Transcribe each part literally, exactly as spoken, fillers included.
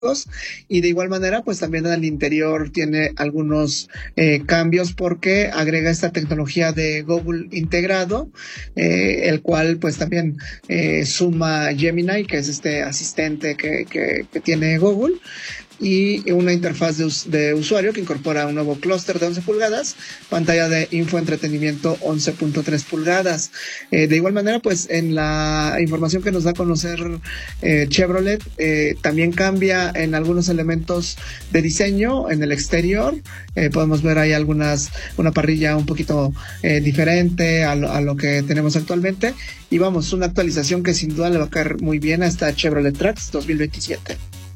y de igual manera pues también al interior tiene algunos eh, cambios porque agrega esta tecnología de Google integrado, eh, el cual pues también eh, suma Gemini, que es este asistente que, que, que tiene Google, y una interfaz de, us- de usuario que incorpora un nuevo clúster de once pulgadas, pantalla de infoentretenimiento once punto tres pulgadas. Eh, de igual manera, pues en la información que nos da a conocer eh, Chevrolet, eh, también cambia en algunos elementos de diseño en el exterior. Eh, podemos ver ahí algunas, una parrilla un poquito eh, diferente a lo, a lo que tenemos actualmente. Y vamos, una actualización que sin duda le va a caer muy bien a esta Chevrolet Trax dos mil veintisiete.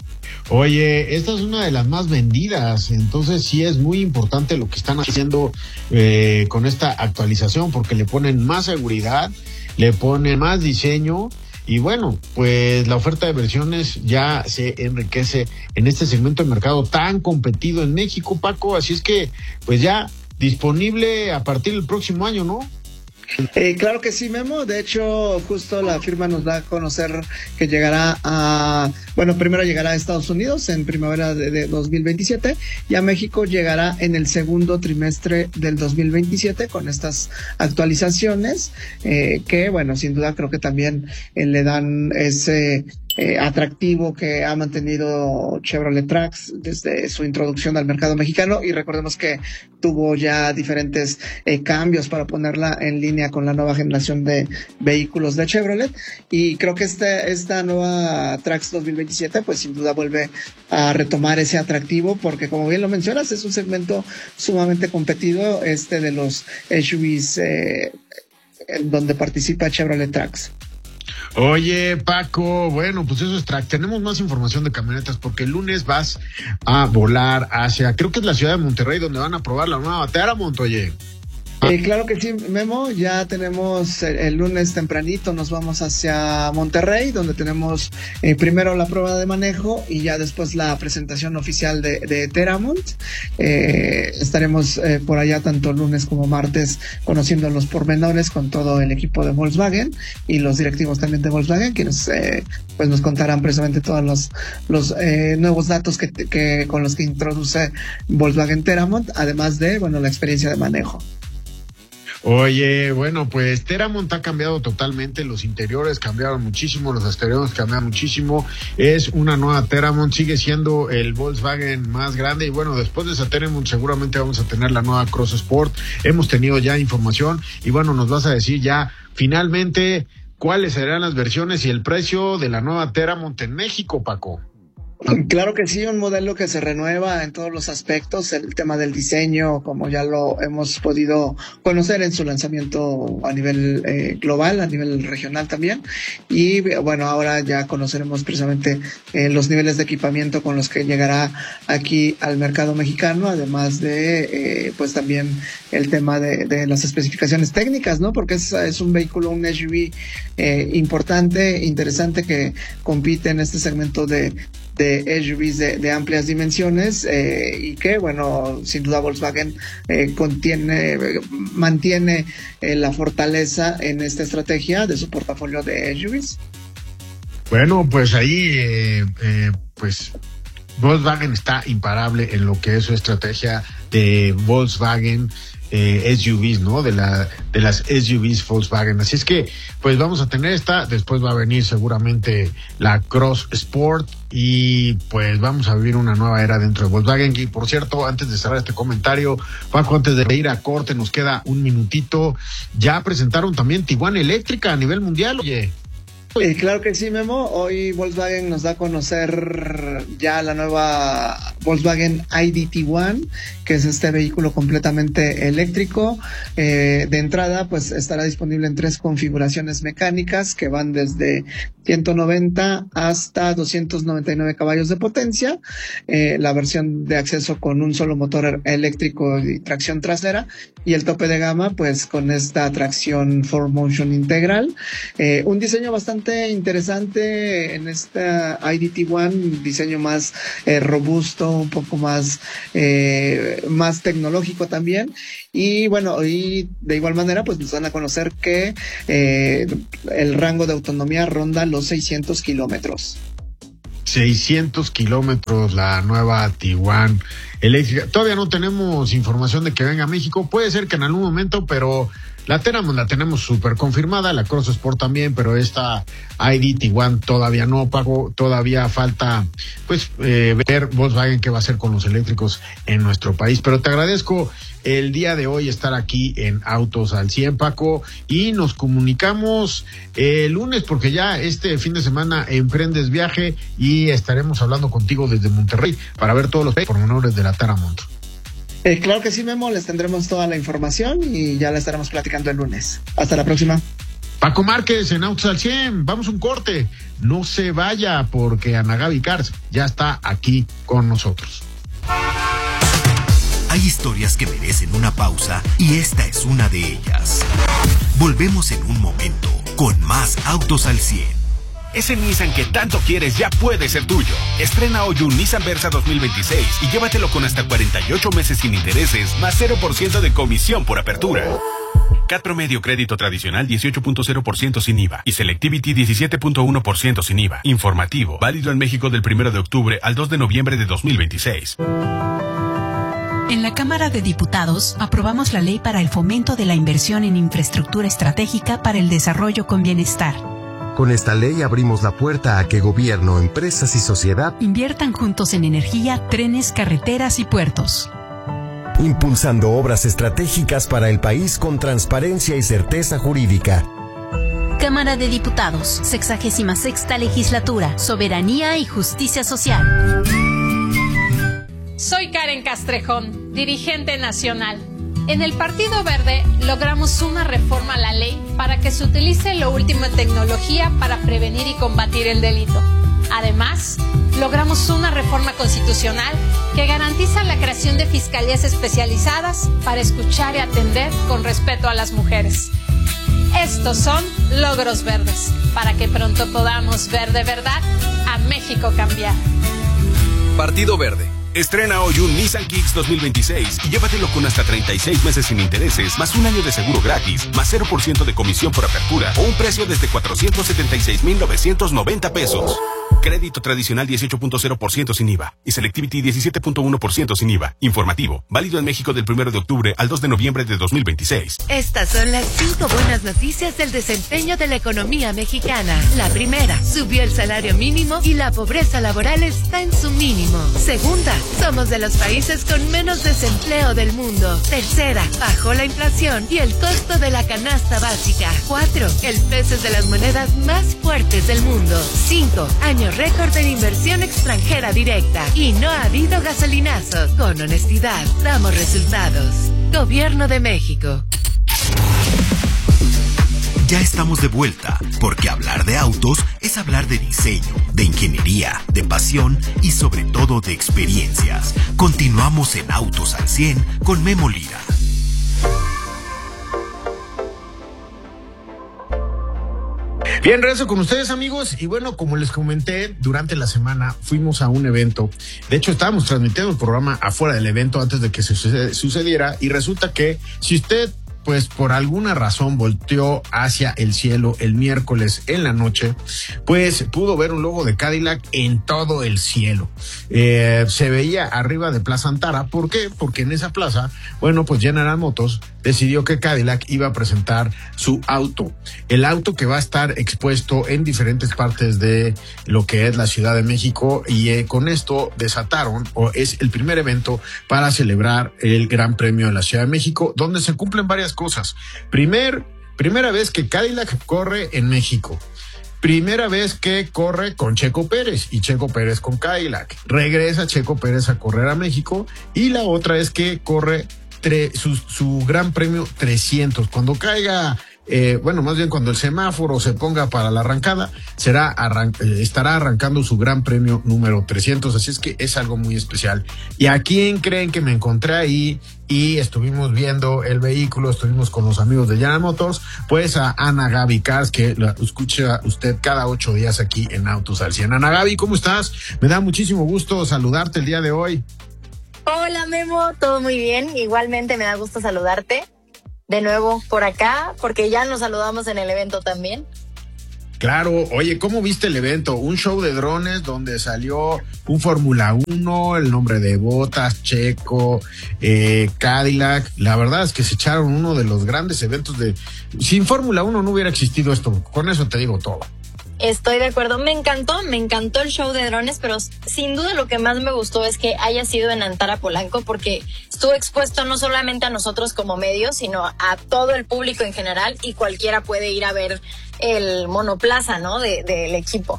Oye, esta es una de las más vendidas, entonces sí es muy importante lo que están haciendo eh, con esta actualización, porque le ponen más seguridad, le ponen más diseño y bueno, pues la oferta de versiones ya se enriquece en este segmento de mercado tan competido en México, Paco, así es que pues ya disponible a partir del próximo año, ¿no? Eh, claro que sí, Memo. De hecho, justo la firma nos da a conocer que llegará a, bueno, primero llegará a Estados Unidos en primavera de, de dos mil veintisiete y a México llegará en el segundo trimestre del dos mil veintisiete con estas actualizaciones eh, que, bueno, sin duda creo que también eh, le dan ese eh, atractivo que ha mantenido Chevrolet Trax desde su introducción al mercado mexicano, y recordemos que tuvo ya diferentes eh, cambios para ponerla en línea con la nueva generación de vehículos de Chevrolet, y creo que este, esta nueva Trax dos mil veintisiete pues sin duda vuelve a retomar ese atractivo, porque como bien lo mencionas es un segmento sumamente competido este de los S U Vs eh, en donde participa Chevrolet Trax. Oye, Paco, bueno, pues eso es Track. Tenemos más información de camionetas porque el lunes vas a volar hacia, creo que es la ciudad de Monterrey, donde van a probar la nueva Teramont, oye. Eh, claro que sí, Memo, ya tenemos el, el lunes tempranito, nos vamos hacia Monterrey, donde tenemos eh, primero la prueba de manejo y ya después la presentación oficial de, de Teramont. Eh, estaremos eh, por allá tanto lunes como martes conociendo los pormenores con todo el equipo de Volkswagen y los directivos también de Volkswagen, quienes eh, pues nos contarán precisamente todos los, los eh, nuevos datos que, que con los que introduce Volkswagen Teramont, además de, bueno, la experiencia de manejo. Oye, bueno, pues Teramont ha cambiado totalmente, los interiores cambiaron muchísimo, los exteriores cambiaron muchísimo, es una nueva Teramont, sigue siendo el Volkswagen más grande y bueno, después de esa Teramont seguramente vamos a tener la nueva Cross Sport, hemos tenido ya información y bueno, nos vas a decir ya finalmente cuáles serán las versiones y el precio de la nueva Teramont en México, Paco. Claro que sí, un modelo que se renueva en todos los aspectos, el tema del diseño, como ya lo hemos podido conocer en su lanzamiento a nivel eh, global, a nivel regional también, y bueno, ahora ya conoceremos precisamente eh, los niveles de equipamiento con los que llegará aquí al mercado mexicano, además de eh, pues también el tema de, de las especificaciones técnicas, ¿no? Porque es, es un vehículo, un S U V eh, importante, interesante, que compite en este segmento de de S U Vs de, de amplias dimensiones eh, y que, bueno, sin duda Volkswagen eh, contiene, mantiene eh, la fortaleza en esta estrategia de su portafolio de S U Vs. Bueno, pues ahí, eh, eh, pues Volkswagen está imparable en lo que es su estrategia de Volkswagen eh, S U Vs, ¿no? De la de las S U Vs Volkswagen. Así es que, pues vamos a tener esta, después va a venir seguramente la Cross Sport y pues vamos a vivir una nueva era dentro de Volkswagen. Y por cierto, antes de cerrar este comentario, Paco, antes de ir a corte, nos queda un minutito. Ya presentaron también Tiguan eléctrica a nivel mundial, oye. Eh, claro que sí, Memo. Hoy Volkswagen nos da a conocer ya la nueva Volkswagen I D Tiguan, que es este vehículo completamente eléctrico. Eh, de entrada, pues estará disponible en tres configuraciones mecánicas que van desde ciento noventa hasta doscientos noventa y nueve caballos de potencia. Eh, la versión de acceso con un solo motor eléctrico y tracción trasera, y el tope de gama, pues con esta tracción four motion integral. Eh, un diseño bastante interesante en esta I D Tiguan, diseño más eh, robusto, un poco más eh, más tecnológico también, y bueno, y de igual manera pues nos van a conocer que eh, el rango de autonomía ronda los seiscientos kilómetros. seiscientos kilómetros la nueva Tiguan eléctrica. Todavía no tenemos información de que venga a México. Puede ser que en algún momento, pero la tenemos, la tenemos súper confirmada. La Cross Sport también, pero esta I D Tiguan todavía no pagó. Todavía falta, pues, eh, ver Volkswagen qué va a hacer con los eléctricos en nuestro país. Pero te agradezco el día de hoy estar aquí en Autos al cien, Paco, y nos comunicamos el lunes porque ya este fin de semana emprendes viaje y estaremos hablando contigo desde Monterrey para ver todos los pormenores de la Taramont. Eh, claro que sí, Memo, les tendremos toda la información y ya la estaremos platicando el lunes. Hasta la próxima. Paco Márquez en Autos al cien, vamos a un corte, no se vaya porque Ana Gaby Cars ya está aquí con nosotros. Hay historias que merecen una pausa y esta es una de ellas. Volvemos en un momento con más Autos al cien. Ese Nissan que tanto quieres ya puede ser tuyo. Estrena hoy un Nissan Versa dos mil veintiséis y llévatelo con hasta cuarenta y ocho meses sin intereses, más cero por ciento de comisión por apertura. C A T promedio crédito tradicional dieciocho punto cero por ciento sin I V A y Selectivity diecisiete punto uno por ciento sin I V A. Informativo, válido en México del primero de octubre al dos de noviembre de dos mil veintiséis. En la Cámara de Diputados aprobamos la ley para el fomento de la inversión en infraestructura estratégica para el desarrollo con bienestar. Con esta ley abrimos la puerta a que gobierno, empresas y sociedad inviertan juntos en energía, trenes, carreteras y puertos. Impulsando obras estratégicas para el país con transparencia y certeza jurídica. Cámara de Diputados, sexagésima sexta legislatura, soberanía y justicia social. Soy Karen Castrejón, dirigente nacional. En el Partido Verde logramos una reforma a la ley para que se utilice lo último en tecnología para prevenir y combatir el delito. Además, logramos una reforma constitucional que garantiza la creación de fiscalías especializadas para escuchar y atender con respeto a las mujeres. Estos son logros verdes, para que pronto podamos ver de verdad a México cambiar. Partido Verde. Estrena hoy un Nissan Kicks dos mil veintiséis y llévatelo con hasta treinta y seis meses sin intereses, más un año de seguro gratis, más cero por ciento de comisión por apertura o un precio desde cuatrocientos setenta y seis mil novecientos noventa pesos. Crédito tradicional dieciocho punto cero por ciento sin I V A y Selectivity diecisiete punto uno por ciento sin I V A. Informativo, válido en México del primero de octubre al dos de noviembre de dos mil veintiséis. Estas son las cinco buenas noticias del desempeño de la economía mexicana. La primera, subió el salario mínimo y la pobreza laboral está en su mínimo. Segunda, somos de los países con menos desempleo del mundo. Tercera, bajó la inflación y el costo de la canasta básica. Cuatro, el peso es de las monedas más fuertes del mundo. Cinco, año récord en inversión extranjera directa. Y no ha habido gasolinazo. Con honestidad, damos resultados. Gobierno de México. Ya estamos de vuelta, porque hablar de autos es hablar de diseño, de ingeniería, de pasión y sobre todo de experiencias. Continuamos en Autos al cien con Memo Lira. Bien, regreso con ustedes, amigos, y bueno, como les comenté, durante la semana fuimos a un evento. De hecho, estábamos transmitiendo el programa afuera del evento antes de que se sucediera, y resulta que si usted pues por alguna razón volteó hacia el cielo el miércoles en la noche, pues pudo ver un logo de Cadillac en todo el cielo. Eh, se veía arriba de Plaza Antara. ¿Por qué? Porque en esa plaza, bueno, pues General Motors decidió que Cadillac iba a presentar su auto. El auto que va a estar expuesto en diferentes partes de lo que es la Ciudad de México, y eh, con esto desataron, o es el primer evento para celebrar el Gran Premio de la Ciudad de México, donde se cumplen varias cosas. Primer, primera vez que Cadillac corre en México. Primera vez que corre con Checo Pérez y Checo Pérez con Cadillac. Regresa Checo Pérez a correr a México, y la otra es que corre tre- su, su Gran Premio trescientos. Cuando caiga, eh, bueno, más bien cuando el semáforo se ponga para la arrancada, será arran- eh, estará arrancando su Gran Premio número trescientos. Así es que es algo muy especial. ¿Y a quién creen que me encontré ahí? Y estuvimos viendo el vehículo, estuvimos con los amigos de General Motors, pues a Ana Gaby Cars, que la escucha usted cada ocho días aquí en Autos al cien. Ana Gaby, ¿cómo estás? Me da muchísimo gusto saludarte el día de hoy. Hola Memo, todo muy bien. Igualmente me da gusto saludarte de nuevo por acá, porque ya nos saludamos en el evento también. Claro, oye, ¿cómo viste el evento? Un show de drones donde salió un Fórmula uno, el nombre de Bottas, Checo, eh, Cadillac. La verdad es que se echaron uno de los grandes eventos de... Sin Fórmula uno no hubiera existido esto, con eso te digo todo. Estoy de acuerdo, me encantó, me encantó el show de drones, pero sin duda lo que más me gustó es que haya sido en Antara Polanco, porque estuvo expuesto no solamente a nosotros como medios, sino a todo el público en general, y cualquiera puede ir a ver el monoplaza, ¿no? De, del equipo.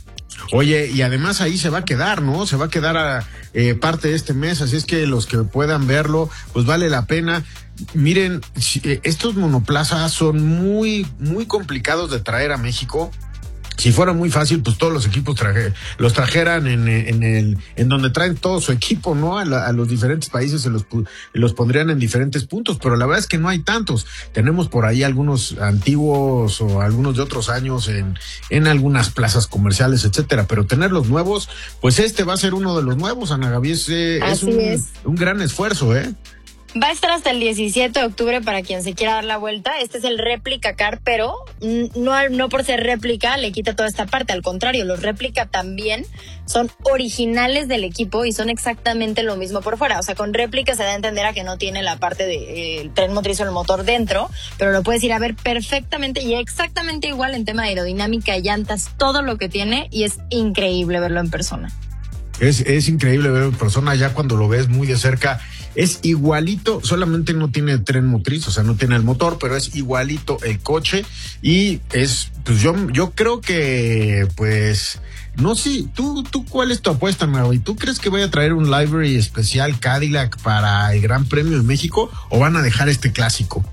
Oye, y además ahí se va a quedar, ¿no? Se va a quedar a eh, parte de este mes, así es que los que puedan verlo, pues vale la pena. Miren, estos monoplazas son muy, muy complicados de traer a México. Si fuera muy fácil, pues todos los equipos traje, los trajeran en, en el, en donde traen todo su equipo, ¿no? A, la, a los diferentes países se los, los pondrían en diferentes puntos, pero la verdad es que no hay tantos. Tenemos por ahí algunos antiguos o algunos de otros años en, en algunas plazas comerciales, etcétera, pero tener los nuevos, pues este va a ser uno de los nuevos, Ana Gaby, es, es, un, es un gran esfuerzo, ¿eh? Va a estar hasta el diecisiete de octubre para quien se quiera dar la vuelta. Este es el réplica car, pero no, no por ser réplica le quita toda esta parte. Al contrario, los réplica también son originales del equipo y son exactamente lo mismo por fuera. O sea, con réplica se da a entender a que no tiene la parte del de, eh, tren motriz o el motor dentro, pero lo puedes ir a ver perfectamente y exactamente igual en tema de aerodinámica, llantas, todo lo que tiene, y es increíble verlo en persona. Es, es increíble verlo en persona, ya cuando lo ves muy de cerca. Es igualito, solamente no tiene tren motriz, o sea, no tiene el motor, pero es igualito el coche y es, pues yo, yo creo que, pues, no sé, tú, tú, ¿cuál es tu apuesta, Maui? ¿Tú crees que vaya a traer un livery especial Cadillac para el Gran Premio de México o van a dejar este clásico?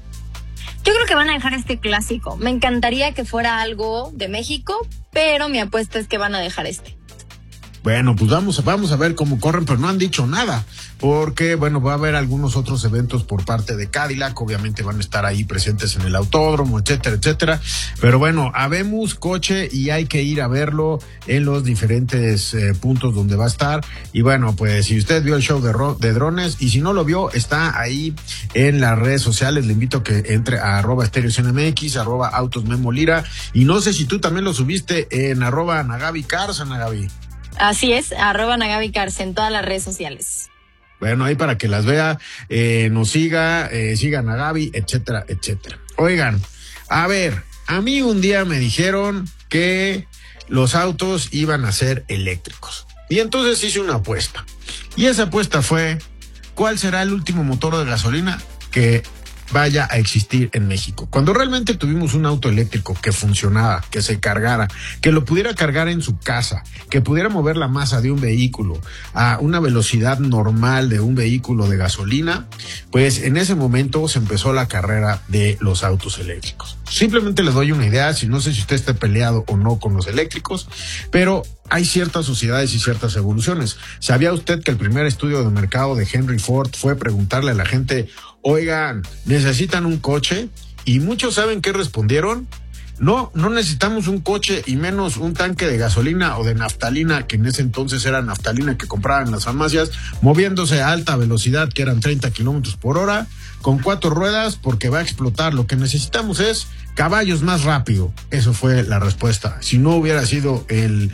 Yo creo que van a dejar este clásico. Me encantaría que fuera algo de México, pero mi apuesta es que van a dejar este. Bueno, pues vamos, vamos a ver cómo corren, pero no han dicho nada, porque, bueno, va a haber algunos otros eventos por parte de Cadillac, obviamente van a estar ahí presentes en el autódromo, etcétera, etcétera, pero bueno, habemos coche y hay que ir a verlo en los diferentes eh, puntos donde va a estar, y bueno, pues si usted vio el show de, ro- de drones, y si no lo vio, está ahí en las redes sociales, le invito a que entre a arroba Stereo C N M X, arroba Autos Memo Lira, y no sé si tú también lo subiste en arroba Nagavi Cars, Nagavi. Así es, arroba Nagavi Cars en todas las redes sociales. Bueno, ahí para que las vea, eh, nos siga, eh, sigan a Gaby, etcétera, etcétera. Oigan, a ver, a mí un día me dijeron que los autos iban a ser eléctricos. Y entonces hice una apuesta. Y esa apuesta fue, ¿cuál será el último motor de gasolina que vaya a existir en México? Cuando realmente tuvimos un auto eléctrico que funcionara, que se cargara, que lo pudiera cargar en su casa, que pudiera mover la masa de un vehículo a una velocidad normal de un vehículo de gasolina, pues en ese momento se empezó la carrera de los autos eléctricos. Simplemente les doy una idea, si no sé si usted esté peleado o no con los eléctricos, pero hay ciertas sociedades y ciertas evoluciones. ¿Sabía usted que el primer estudio de mercado de Henry Ford fue preguntarle a la gente, oigan, ¿necesitan un coche? Y muchos saben qué respondieron. No, no necesitamos un coche y menos un tanque de gasolina o de naftalina, que en ese entonces era naftalina que compraban en las farmacias, moviéndose a alta velocidad, que eran treinta kilómetros por hora, con cuatro ruedas, porque va a explotar. Lo que necesitamos es caballos más rápido. Eso fue la respuesta. Si no hubiera sido el,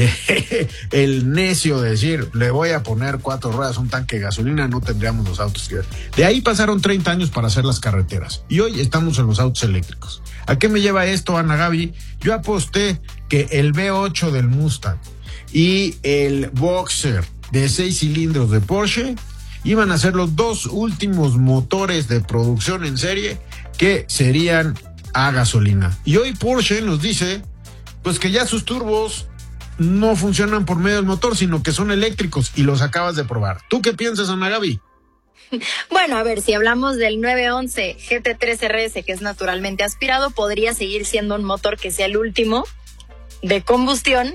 eh, el necio de decir, le voy a poner cuatro ruedas a un tanque de gasolina, no tendríamos los autos. De ahí pasaron treinta años para hacer las carreteras. Y hoy estamos en los autos eléctricos. ¿A qué me lleva esto, Ana Gaby? Yo aposté que el V ocho del Mustang y el Boxer de seis cilindros de Porsche iban a ser los dos últimos motores de producción en serie que serían a gasolina. Y hoy Porsche nos dice, pues que ya sus turbos no funcionan por medio del motor, sino que son eléctricos, y los acabas de probar. ¿Tú qué piensas, Ana Gaby? Bueno, a ver, si hablamos del nueve once G T tres R S, que es naturalmente aspirado, podría seguir siendo un motor que sea el último de combustión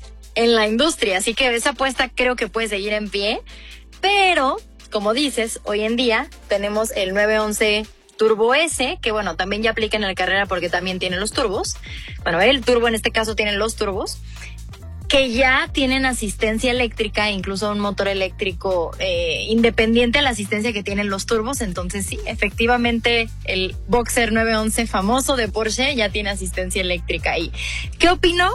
en la industria. Así que esa apuesta creo que puede seguir en pie. Pero, como dices, hoy en día tenemos el nueve once Turbo S, que bueno, también ya aplica en la carrera porque también tiene los turbos. Bueno, el turbo en este caso tiene los turbos. que ya tienen asistencia eléctrica, incluso un motor eléctrico eh, independiente a la asistencia que tienen los turbos. Entonces sí, efectivamente el Boxer nueve once famoso de Porsche ya tiene asistencia eléctrica. ¿Y qué opino?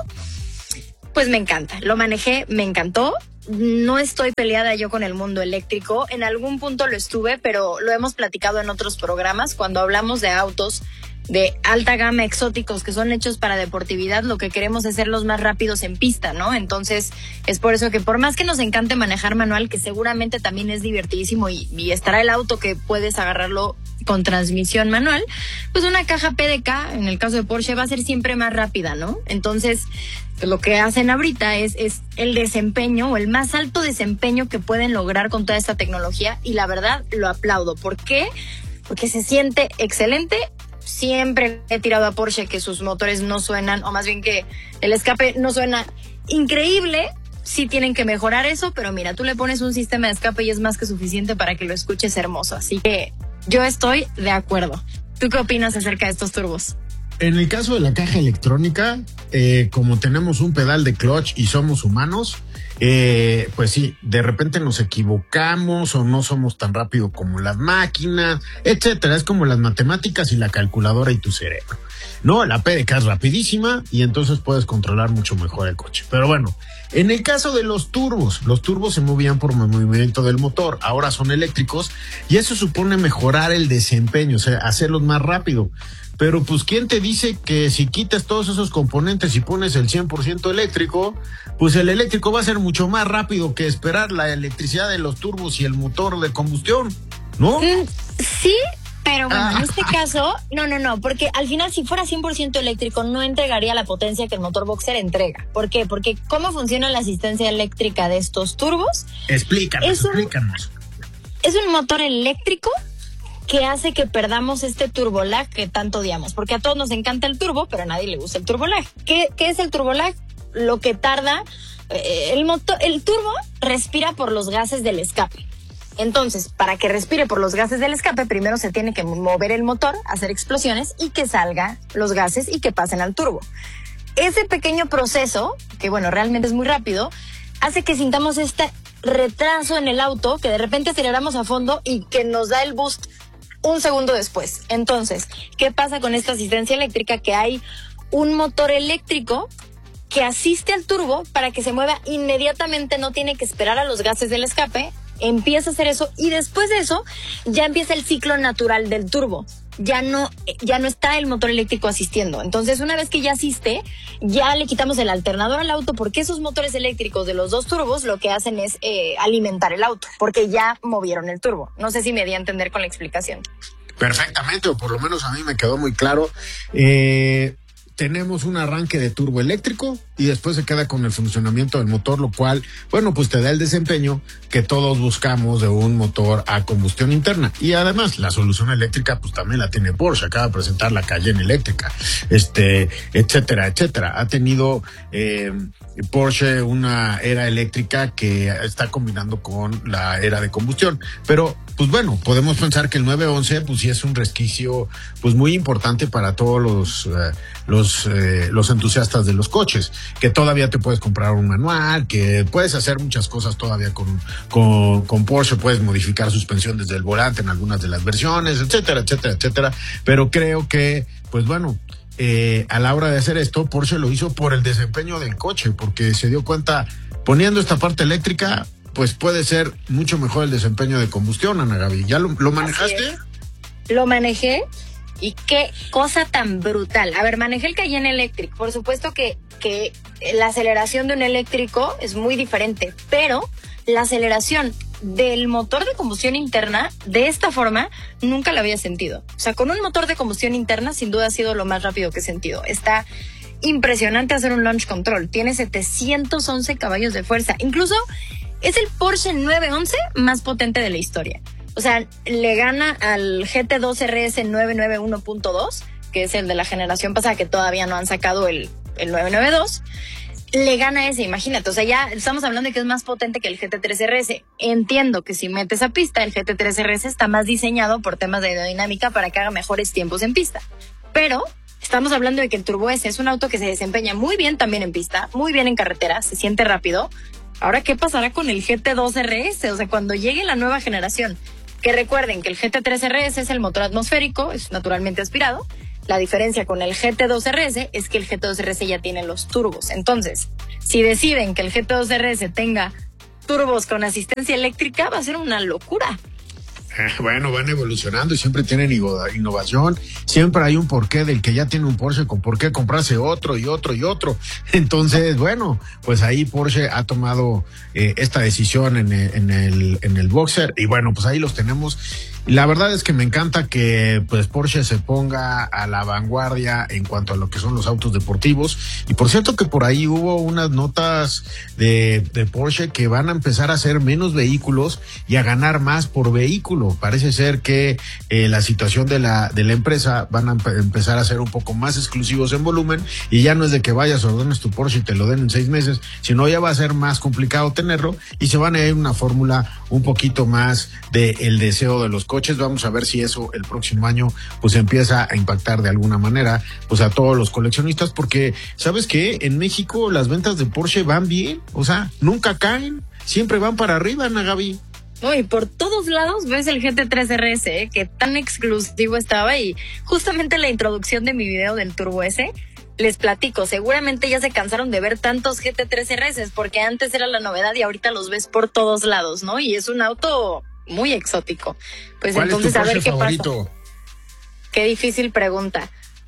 Pues me encanta, lo manejé, me encantó. No estoy peleada yo con el mundo eléctrico, en algún punto lo estuve, pero lo hemos platicado en otros programas. Cuando hablamos de autos de alta gama exóticos que son hechos para deportividad, lo que queremos es ser los más rápidos en pista, ¿no? Entonces es por eso que por más que nos encante manejar manual, que seguramente también es divertidísimo, y, y estará el auto que puedes agarrarlo con transmisión manual, pues una caja P D K, en el caso de Porsche, va a ser siempre más rápida, ¿no? Entonces lo que hacen ahorita es, es el desempeño, o el más alto desempeño que pueden lograr con toda esta tecnología, y la verdad lo aplaudo. ¿Por qué? Porque se siente excelente. Siempre he tirado a Porsche que sus motores no suenan, o más bien que el escape no suena increíble. Sí tienen que mejorar eso, pero mira, tú le pones un sistema de escape y es más que suficiente para que lo escuches hermoso. Así que yo estoy de acuerdo. ¿Tú qué opinas acerca de estos turbos? En el caso de la caja electrónica, eh, como tenemos un pedal de clutch y somos humanos, eh, pues sí, de repente nos equivocamos o no somos tan rápido como las máquinas, etcétera. Es como las matemáticas y la calculadora y tu cerebro. No, la P D K es rapidísima y entonces puedes controlar mucho mejor el coche. Pero bueno, en el caso de los turbos, los turbos se movían por movimiento del motor, ahora son eléctricos y eso supone mejorar el desempeño, o sea, hacerlos más rápido. Pero pues ¿quién te dice que si quitas todos esos componentes y pones el cien por ciento eléctrico, pues el eléctrico va a ser mucho más rápido que esperar la electricidad de los turbos y el motor de combustión, ¿no? Mm, sí, pero bueno, ah. en este caso, no, no, no, porque al final si fuera cien por ciento eléctrico no entregaría la potencia que el motor Boxer entrega. ¿Por qué? Porque ¿cómo funciona la asistencia eléctrica de estos turbos? Explícanos, es un, explícanos. Es un motor eléctrico que hace que perdamos este turbolag que tanto odiamos, porque a todos nos encanta el turbo, pero a nadie le gusta el turbolag. ¿Qué, qué es el turbolag? Lo que tarda, eh, el motor, el turbo respira por los gases del escape. Entonces, para que respire por los gases del escape, primero se tiene que mover el motor, hacer explosiones y que salgan los gases y que pasen al turbo. Ese pequeño proceso, que bueno, realmente es muy rápido, hace que sintamos este retraso en el auto, que de repente aceleramos a fondo y que nos da el boost un segundo después. Entonces, ¿qué pasa con esta asistencia eléctrica? Que hay un motor eléctrico que asiste al turbo para que se mueva inmediatamente, no tiene que esperar a los gases del escape, empieza a hacer eso y después de eso ya empieza el ciclo natural del turbo. Ya no, ya no está el motor eléctrico asistiendo. Entonces, una vez que ya asiste, ya le quitamos el alternador al auto, porque esos motores eléctricos de los dos turbos lo que hacen es eh, alimentar el auto, porque ya movieron el turbo. No sé si me di a entender con la explicación. Perfectamente, o por lo menos a mí me quedó muy claro. Eh... Tenemos un arranque de turbo eléctrico y después se queda con el funcionamiento del motor, lo cual, bueno, pues te da el desempeño que todos buscamos de un motor a combustión interna. Y además, la solución eléctrica, pues también la tiene Porsche. Acaba de presentar la Cayenne eléctrica, este, etcétera, etcétera. Ha tenido eh, Porsche una era eléctrica que está combinando con la era de combustión. Pero, pues bueno, podemos pensar que el nueve once, pues sí es un resquicio, pues muy importante para todos los, eh, los, eh, los entusiastas de los coches, que todavía te puedes comprar un manual, que puedes hacer muchas cosas todavía con, con, con Porsche, puedes modificar suspensión desde el volante en algunas de las versiones, etcétera, etcétera, etcétera. Pero creo que, pues bueno, eh, a la hora de hacer esto, Porsche lo hizo por el desempeño del coche, porque se dio cuenta, poniendo esta parte eléctrica, pues puede ser mucho mejor el desempeño de combustión, Ana Gaby. ¿Ya lo, lo manejaste? Lo manejé y qué cosa tan brutal. A ver, manejé el Cayenne Electric. Por supuesto que, que la aceleración de un eléctrico es muy diferente, pero la aceleración del motor de combustión interna, de esta forma, nunca la había sentido. O sea, con un motor de combustión interna, sin duda ha sido lo más rápido que he sentido. Está impresionante hacer un launch control. Tiene setecientos once caballos de fuerza. Incluso es el Porsche nueve once más potente de la historia. O sea, le gana al G T dos R S nueve nueve uno punto dos, que es el de la generación pasada, que todavía no han sacado el, el nueve nueve dos. Le gana ese, imagínate. O sea, ya estamos hablando de que es más potente que el G T tres R S. Entiendo que si metes a pista, el G T tres R S está más diseñado por temas de aerodinámica para que haga mejores tiempos en pista. Pero Estamos hablando de que el Turbo S es un auto que se desempeña muy bien también en pista, muy bien en carretera, se siente rápido. Ahora, ¿qué pasará con el G T dos R S? O sea, cuando llegue la nueva generación, que recuerden que el G T tres R S es el motor atmosférico, es naturalmente aspirado. La diferencia con el G T dos R S es que el G T dos R S ya tiene los turbos. Entonces, si deciden que el G T dos R S tenga turbos con asistencia eléctrica, va a ser una locura. Bueno, van evolucionando y siempre tienen innovación. Siempre hay un porqué del que ya tiene un Porsche con por qué comprarse otro y otro y otro. Entonces, bueno, pues ahí Porsche ha tomado eh, esta decisión en el, en el, en el Boxer y bueno, pues ahí los tenemos. La verdad es que me encanta que pues Porsche se ponga a la vanguardia en cuanto a lo que son los autos deportivos. Y por cierto que por ahí hubo unas notas de, de Porsche que van a empezar a hacer menos vehículos y a ganar más por vehículo. Parece ser que eh, la situación de la de la empresa van a empe- empezar a ser un poco más exclusivos en volumen y ya no es de que vayas, ordenes tu Porsche y te lo den en seis meses, sino ya va a ser más complicado tenerlo y se van a ir una fórmula un poquito más del deseo de los coches. Vamos a ver si eso el próximo año pues empieza a impactar de alguna manera pues a todos los coleccionistas, porque ¿sabes qué? En México las ventas de Porsche van bien, o sea, nunca caen, siempre van para arriba, Ana Gaby. No, y por todos lados ves el G T tres R S, ¿eh? Que tan exclusivo estaba, y justamente la introducción de mi video del Turbo S, les platico, seguramente ya se cansaron de ver tantos G T tres R S porque antes era la novedad y ahorita los ves por todos lados, ¿no? Y es un auto muy exótico. Pues ¿Cuál entonces es tu a ver Porsche qué favorito? pasa. Qué difícil pregunta.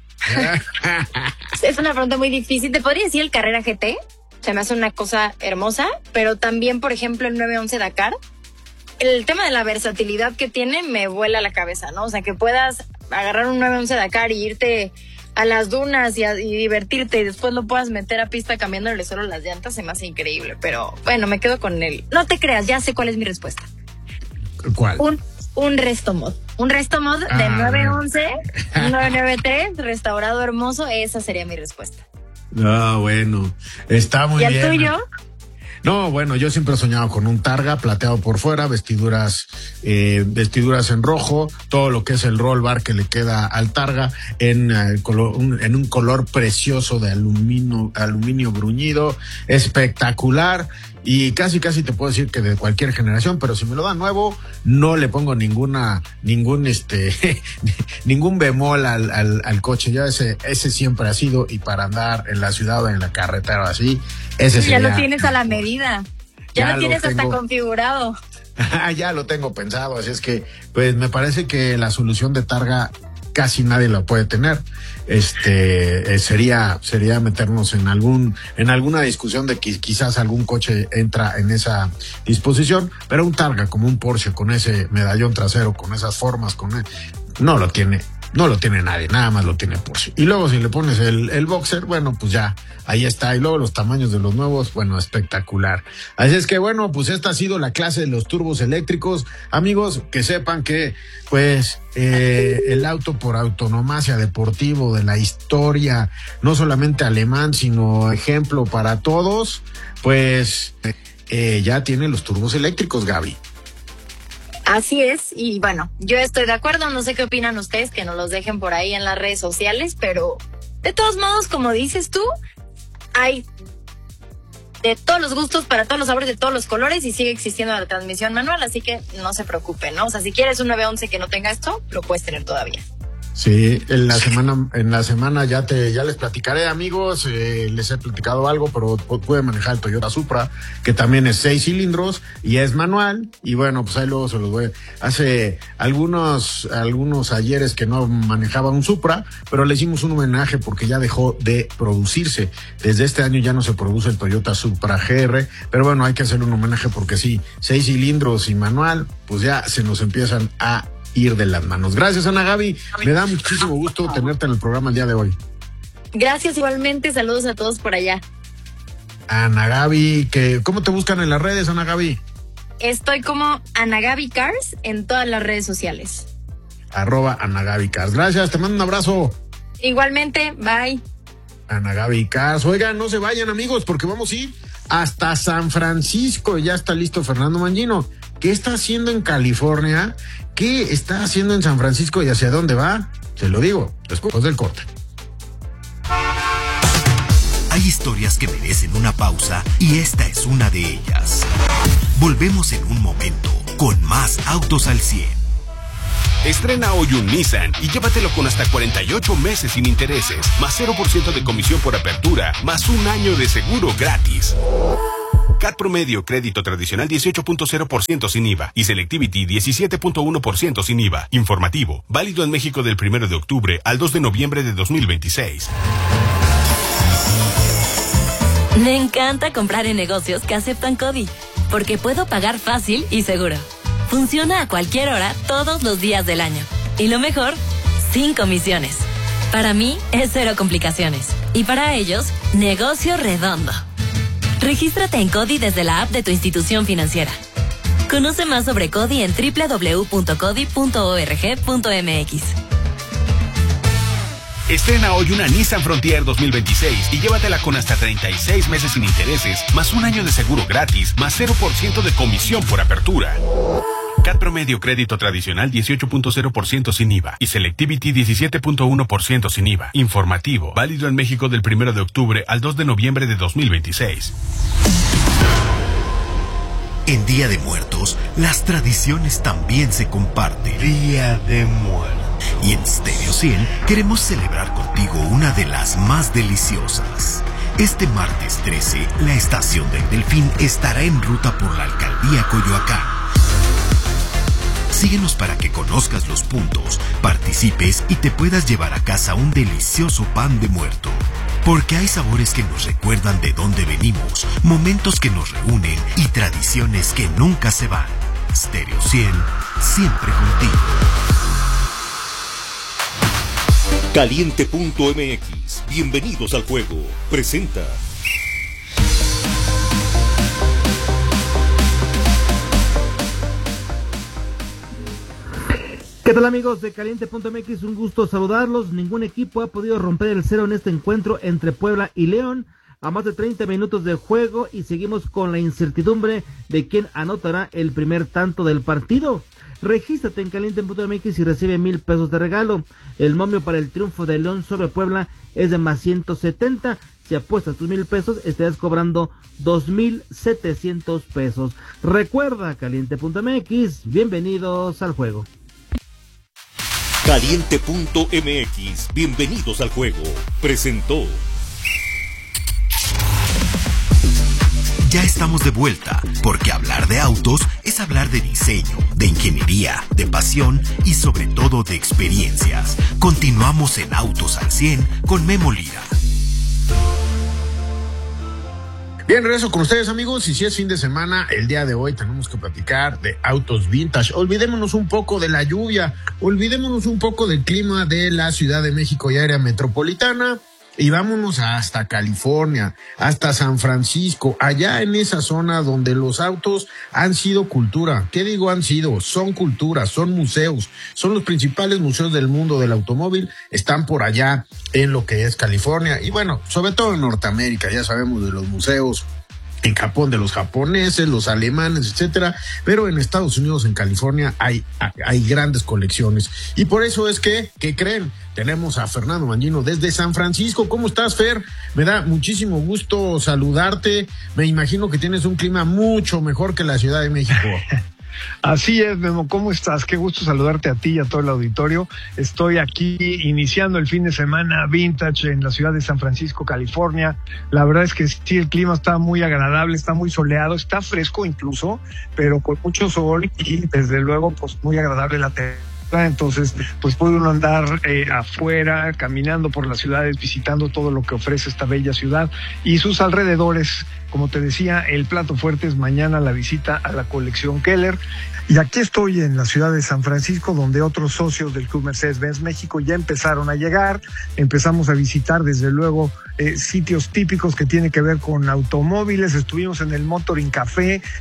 Es una pregunta muy difícil. Te podría decir el Carrera G T, se me hace una cosa hermosa, pero también, por ejemplo, el nueve once Dakar. El tema de la versatilidad que tiene me vuela la cabeza, ¿no? O sea, que puedas agarrar un nueve once Dakar y irte a las dunas y, a, y divertirte y después lo puedas meter a pista cambiándole solo las llantas, se me hace increíble. Pero bueno, me quedo con él. No te creas, ya sé cuál es mi respuesta. ¿Cuál? Un, un resto mod. Un resto mod Ah. de nueve once, nueve nueve tres, restaurado hermoso. Esa sería mi respuesta. Ah, bueno, está muy ¿Y el bien. tuyo? No, bueno, yo siempre he soñado con un Targa plateado por fuera, vestiduras, eh, vestiduras en rojo, todo lo que es el roll bar que le queda al Targa en, eh, color, un, en un color precioso de aluminio, aluminio bruñido, espectacular. Y casi, casi te puedo decir que de cualquier generación, pero si me lo dan nuevo, no le pongo ninguna, ningún, este, ningún bemol al, al, al coche. Ya ese, ese siempre ha sido, y para andar en la ciudad o en la carretera así, ese Ya sería. lo tienes a la medida. Ya, Ya lo tienes lo hasta tengo. configurado. Ya lo tengo pensado, así es que, pues me parece que la solución de Targa casi nadie la puede tener. Este eh, sería sería meternos en algún en alguna discusión de que quizás algún coche entra en esa disposición, pero un Targa como un Porsche con ese medallón trasero, con esas formas, con el, no lo tiene. No lo tiene nadie, nada más lo tiene Porsche. Y luego si le pones el, el Boxer, bueno, pues ya, ahí está. Y luego los tamaños de los nuevos, bueno, espectacular. Así es que bueno, pues esta ha sido la clase de los turbos eléctricos. Amigos, que sepan que, pues, eh, el auto por autonomacia deportivo de la historia, no solamente alemán, sino ejemplo para todos, pues, eh, ya tiene los turbos eléctricos, Gaby. Así es, y bueno, yo estoy de acuerdo, no sé qué opinan ustedes, que nos los dejen por ahí en las redes sociales, pero de todos modos, como dices tú, hay de todos los gustos, para todos los sabores, de todos los colores, y sigue existiendo la transmisión manual, así que no se preocupen, ¿no? O sea, si quieres un nueve once que no tenga esto, lo puedes tener todavía. Sí, en la semana, en la semana ya te, ya les platicaré, amigos, eh, les he platicado algo, pero puede manejar el Toyota Supra, que también es seis cilindros y es manual, y bueno, pues ahí luego se los voy. Hace algunos, algunos ayeres que no manejaba un Supra, pero le hicimos un homenaje porque ya dejó de producirse. Desde este año ya no se produce el Toyota Supra G R, pero bueno, hay que hacerle un homenaje porque sí, seis cilindros y manual, pues ya se nos empiezan a ir de las manos. Gracias, Ana Gaby. Me da muchísimo gusto tenerte en el programa el día de hoy. Gracias igualmente, saludos a todos por allá. Ana Gaby, que, ¿cómo te buscan en las redes, Ana Gaby? Estoy como Ana Gaby Cars en todas las redes sociales. Arroba Ana Gaby Cars. Gracias, te mando un abrazo. Igualmente, bye. Ana Gaby Cars. Oigan, no se vayan, amigos, porque vamos a ir hasta San Francisco. Ya está listo Fernando Mangino. ¿Qué está haciendo en California? ¿Qué está haciendo en San Francisco y hacia dónde va? Se lo digo después del corte. Hay historias que merecen una pausa y esta es una de ellas. Volvemos en un momento con más Autos al cien. Estrena hoy un Nissan y llévatelo con hasta cuarenta y ocho meses sin intereses, más cero por ciento de comisión por apertura, más un año de seguro gratis. C A T promedio, crédito tradicional dieciocho punto cero por ciento sin I V A y Selectivity diecisiete punto uno por ciento sin I V A. Informativo, válido en México del primero de octubre al dos de noviembre de dos mil veintiséis. Me encanta comprar en negocios que aceptan CODI, porque puedo pagar fácil y seguro. Funciona a cualquier hora, todos los días del año. Y lo mejor, sin comisiones. Para mí, es cero complicaciones. Y para ellos, negocio redondo. Regístrate en CODI desde la app de tu institución financiera. Conoce más sobre CODI en doble u doble u doble u punto codi punto org punto m x. Estrena hoy una Nissan Frontier dos mil veintiséis y llévatela con hasta treinta y seis meses sin intereses, más un año de seguro gratis, más cero por ciento de comisión por apertura. C A T promedio, crédito tradicional dieciocho punto cero por ciento sin I V A y Selectivity diecisiete punto uno por ciento sin I V A. Informativo, válido en México del primero de octubre al dos de noviembre de dos mil veintiséis. En Día de Muertos, las tradiciones también se comparten. Día de Muertos. Y en Stereo cien queremos celebrar contigo una de las más deliciosas. Este martes trece, la estación del Delfín estará en ruta por la alcaldía Coyoacán. Síguenos para que conozcas los puntos, participes y te puedas llevar a casa un delicioso pan de muerto. Porque hay sabores que nos recuerdan de dónde venimos, momentos que nos reúnen y tradiciones que nunca se van. Stereo cien, siempre contigo. Caliente punto m x, bienvenidos al juego, presenta. ¿Qué tal amigos de Caliente punto m x? Un gusto saludarlos. Ningún equipo ha podido romper el cero en este encuentro entre Puebla y León. A más de treinta minutos de juego y seguimos con la incertidumbre de quién anotará el primer tanto del partido. Regístrate en Caliente punto m x y recibe mil pesos de regalo. El momio para el triunfo de León sobre Puebla es de más ciento setenta. Si apuestas tus mil pesos, estarás cobrando dos mil setecientos pesos. Recuerda, Caliente punto m x, bienvenidos al juego. Caliente punto m x, bienvenidos al juego, presentó. Ya estamos de vuelta, porque hablar de autos es hablar de diseño, de ingeniería, de pasión y sobre todo de experiencias. Continuamos en Autos al cien con Memo Lira. Bien, regreso con ustedes amigos, y si es fin de semana, el día de hoy tenemos que platicar de autos vintage. Olvidémonos un poco de la lluvia, olvidémonos un poco del clima de la Ciudad de México y área metropolitana, y vámonos hasta California, hasta San Francisco, allá en esa zona donde los autos han sido cultura. ¿Qué digo han sido? Son cultura, son museos, son los principales museos del mundo del automóvil, están por allá en lo que es California, y bueno, sobre todo en Norteamérica, ya sabemos de los museos en Japón de los japoneses, los alemanes, etcétera, pero en Estados Unidos, en California, hay, hay grandes colecciones. Y por eso es que, ¿qué creen? Tenemos a Fernando Mangino desde San Francisco. ¿Cómo estás, Fer? Me da muchísimo gusto saludarte. Me imagino que tienes un clima mucho mejor que la Ciudad de México. Así es, Memo, ¿cómo estás? Qué gusto saludarte a ti y a todo el auditorio. Estoy aquí iniciando el fin de semana vintage en la ciudad de San Francisco, California. La verdad es que sí, el clima está muy agradable, está muy soleado, está fresco incluso, pero con mucho sol y desde luego pues muy agradable la temperatura. Entonces, pues puede uno andar eh, afuera, caminando por las ciudades, visitando todo lo que ofrece esta bella ciudad y sus alrededores. Como te decía, el plato fuerte es mañana la visita a la colección Keller. Y aquí estoy en la ciudad de San Francisco, donde otros socios del Club Mercedes-Benz México ya empezaron a llegar. Empezamos a visitar, desde luego, eh, sitios típicos que tienen que ver con automóviles. Estuvimos en el Motoring Café,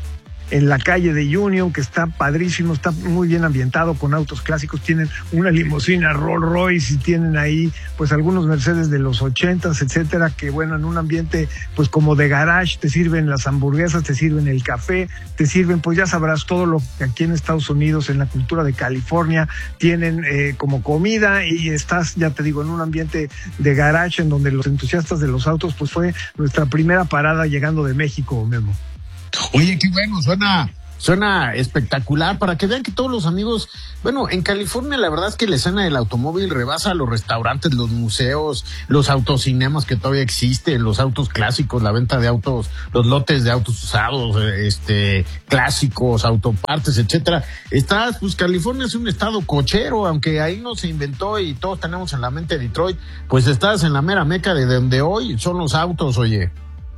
en la calle de Union, que está padrísimo, está muy bien ambientado con autos clásicos. Tienen una limusina Rolls Royce y tienen ahí pues algunos Mercedes de los ochentas, etcétera, que bueno, en un ambiente pues como de garage, te sirven las hamburguesas, te sirven el café, te sirven pues ya sabrás todo lo que aquí en Estados Unidos, en la cultura de California, tienen eh, como comida, y estás, ya te digo, en un ambiente de garage en donde los entusiastas de los autos, pues fue nuestra primera parada llegando de México, Memo. Oye, qué bueno, suena, suena espectacular, para que vean que todos los amigos, bueno, en California la verdad es que la escena del automóvil rebasa los restaurantes, los museos, los autocinemas que todavía existen, los autos clásicos, la venta de autos, los lotes de autos usados, este, clásicos, autopartes, etcétera. Estás, pues California es un estado cochero, aunque ahí no se inventó y todos tenemos en la mente Detroit, pues estás en la mera meca de donde hoy son los autos, oye.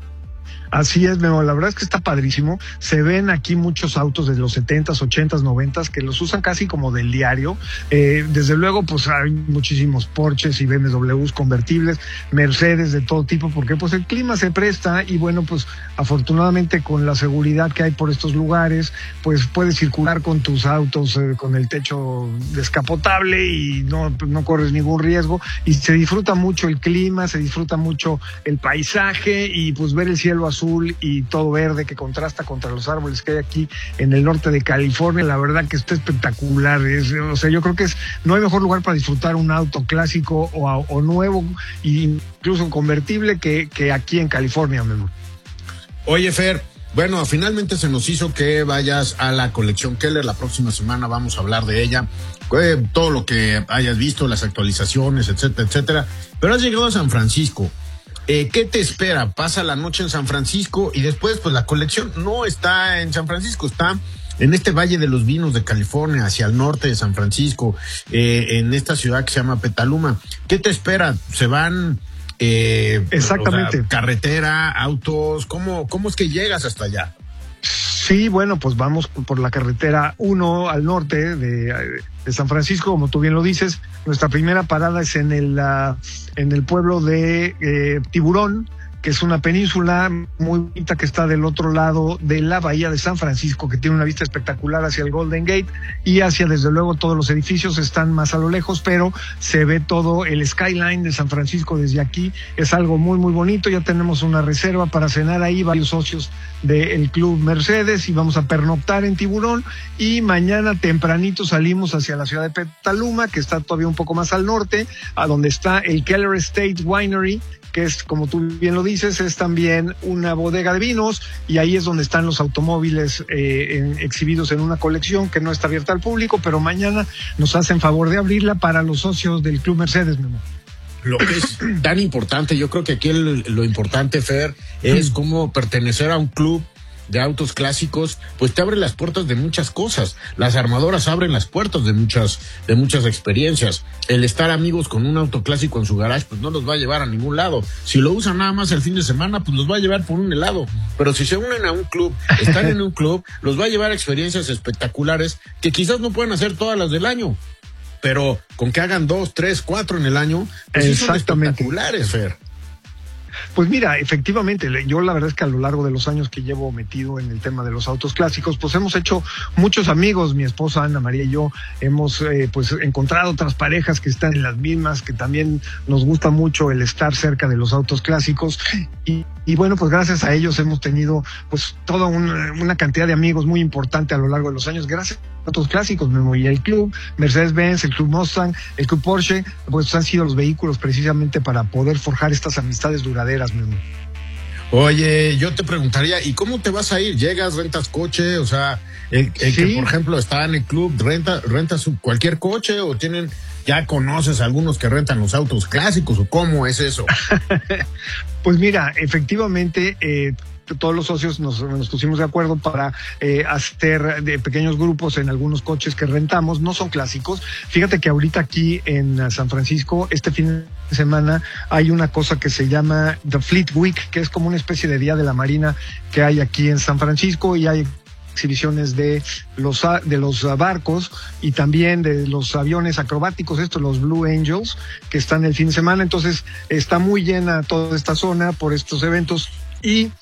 Así es, Memo, la verdad es que está padrísimo. Se ven aquí muchos autos de los setentas, ochentas, noventas que los usan casi como del diario. Eh, desde luego, pues hay muchísimos Porsches y B M Ws convertibles, Mercedes de todo tipo, porque pues el clima se presta y bueno, pues afortunadamente con la seguridad que hay por estos lugares, pues puedes circular con tus autos eh, con el techo descapotable y no, no corres ningún riesgo, y se disfruta mucho el clima, se disfruta mucho el paisaje y pues ver el cielo azul azul y todo verde que contrasta contra los árboles que hay aquí en el norte de California. La verdad que está espectacular. Es, o sea, yo creo que es no hay mejor lugar para disfrutar un auto clásico o, o nuevo, e incluso convertible, que, que aquí en California, Memo. Oye, Fer, bueno, finalmente se nos hizo que vayas a la colección Keller. La próxima semana vamos a hablar de ella, eh, todo lo que hayas visto, las actualizaciones, etcétera, etcétera. Pero has llegado a San Francisco. Eh, ¿Qué te espera? Pasa la noche en San Francisco y después, pues la colección no está en San Francisco, está en este Valle de los Vinos de California, hacia el norte de San Francisco, eh, en esta ciudad que se llama Petaluma. ¿Qué te espera? ¿Se van eh, exactamente o sea, carretera, autos? ¿Cómo, cómo es que llegas hasta allá? Sí, bueno, pues vamos por la carretera uno al norte de, de San Francisco, como tú bien lo dices. Nuestra primera parada es en el, uh, en el pueblo de eh, Tiburón, que es una península muy bonita que está del otro lado de la bahía de San Francisco, que tiene una vista espectacular hacia el Golden Gate y hacia, desde luego, todos los edificios están más a lo lejos, pero se ve todo el skyline de San Francisco desde aquí. Es algo muy, muy bonito. Ya tenemos una reserva para cenar ahí, varios socios del Club Mercedes, y vamos a pernoctar en Tiburón, y mañana tempranito salimos hacia la ciudad de Petaluma, que está todavía un poco más al norte, a donde está el Keller Estate Winery, que es, como tú bien lo dices, es también una bodega de vinos, y ahí es donde están los automóviles eh, en, exhibidos en una colección que no está abierta al público, pero mañana nos hacen favor de abrirla para los socios del Club Mercedes, Memo. Lo que es tan importante, yo creo que aquí el, lo importante, Fer, es cómo pertenecer a un club de autos clásicos, pues te abre las puertas de muchas cosas. Las armadoras abren las puertas de muchas, de muchas experiencias. El estar amigos con un auto clásico en su garage, pues no los va a llevar a ningún lado. Si lo usan nada más el fin de semana, pues los va a llevar por un helado. Pero si se unen a un club, están en un club, los va a llevar a experiencias espectaculares que quizás no pueden hacer todas las del año, pero con que hagan dos, tres, cuatro en el año, pues sí son espectaculares, Fer. Pues mira, efectivamente, yo la verdad es que a lo largo de los años que llevo metido en el tema de los autos clásicos, pues hemos hecho muchos amigos. Mi esposa Ana María y yo hemos eh, pues encontrado otras parejas que están en las mismas, que también nos gusta mucho el estar cerca de los autos clásicos, y, y bueno, pues gracias a ellos hemos tenido pues toda una, una cantidad de amigos muy importante a lo largo de los años, gracias a autos clásicos, Memo. Y el Club Mercedes-Benz, el Club Mustang, el Club Porsche, pues han sido los vehículos precisamente para poder forjar estas amistades duraderas, Memo. Oye, yo te preguntaría, ¿y cómo te vas a ir? ¿Llegas, rentas coche? O sea, el, el ¿sí? que por ejemplo está en el club, renta, rentas cualquier coche, o tienen, ya conoces a algunos que rentan los autos clásicos, o cómo es eso? Pues mira, efectivamente, eh, todos los socios nos, nos pusimos de acuerdo para eh, hacer de pequeños grupos en algunos coches que rentamos. No son clásicos. Fíjate que ahorita aquí en San Francisco, este fin de semana, hay una cosa que se llama The Fleet Week, que es como una especie de Día de la Marina que hay aquí en San Francisco, y hay exhibiciones de los de los barcos y también de los aviones acrobáticos, estos los Blue Angels, que están el fin de semana. Entonces está muy llena toda esta zona por estos eventos, y